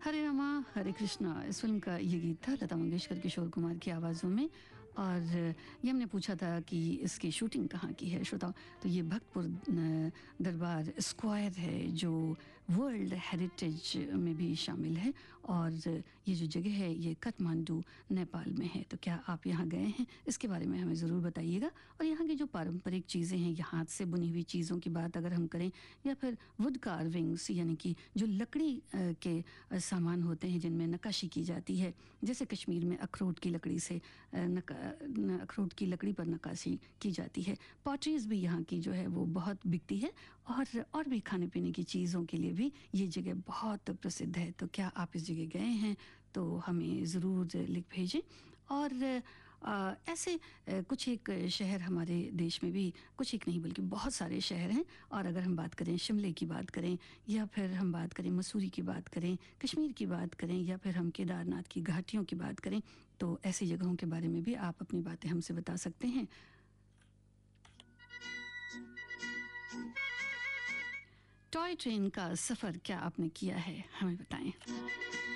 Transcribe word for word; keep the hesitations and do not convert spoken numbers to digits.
हरे रामा हरे कृष्णा इस फिल्म का ये गीत था लता मंगेशकर किशोर कुमार की आवाज़ों में। और ये हमने पूछा था कि इसकी शूटिंग कहाँ की है श्रोताओ, तो ये भक्तपुर न, दरबार स्क्वायर है जो वर्ल्ड हेरिटेज में भी शामिल है। और ये जो जगह है ये काठमांडू नेपाल में है। तो क्या आप यहाँ गए हैं, इसके बारे में हमें ज़रूर बताइएगा। और यहाँ की जो पारंपरिक चीज़ें हैं, ये हाथ से बुनी हुई चीज़ों की बात अगर हम करें, या फिर वुड कार्विंग्स यानी कि जो लकड़ी अ, के अ, सामान होते हैं जिनमें नक्काशी की जाती है, जैसे कश्मीर में अखरोट की लकड़ी से अ, नक- न- अखरोट की लकड़ी पर नक्काशी की जाती है। पॉटरीज भी यहाँ की जो है वो बहुत बिकती है। और और भी खाने पीने की चीज़ों के लिए भी ये जगह बहुत प्रसिद्ध है। तो क्या आप इस जगह गए हैं तो हमें ज़रूर लिख भेजें। और अ, ऐसे अ, कुछ एक शहर हमारे देश में भी, कुछ एक नहीं बल्कि बहुत सारे शहर हैं। और अगर हम बात करें शिमले की बात करें, या फिर हम बात करें मसूरी की बात करें, कश्मीर की बात करें, या फिर हम केदारनाथ की घाटियों की बात करें, तो ऐसी जगहों के बारे में भी आप अपनी बातें हमसे बता सकते हैं। टॉय ट्रेन का सफ़र क्या आपने किया है, हमें बताएं।